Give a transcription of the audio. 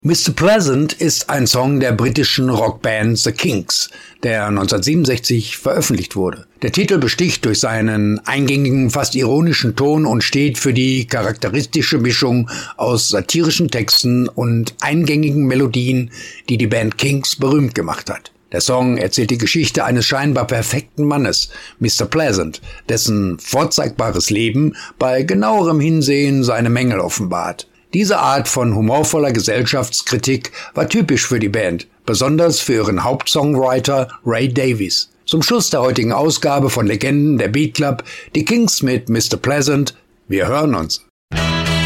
Mr. Pleasant ist ein Song der britischen Rockband The Kinks, der 1967 veröffentlicht wurde. Der Titel besticht durch seinen eingängigen, fast ironischen Ton und steht für die charakteristische Mischung aus satirischen Texten und eingängigen Melodien, die die Band Kinks berühmt gemacht hat. Der Song erzählt die Geschichte eines scheinbar perfekten Mannes, Mr. Pleasant, dessen vorzeigbares Leben bei genauerem Hinsehen seine Mängel offenbart. Diese Art von humorvoller Gesellschaftskritik war typisch für die Band, besonders für ihren Hauptsongwriter Ray Davies. Zum Schluss der heutigen Ausgabe von Legenden der Beat Club, die Kinks mit Mr. Pleasant. Wir hören uns.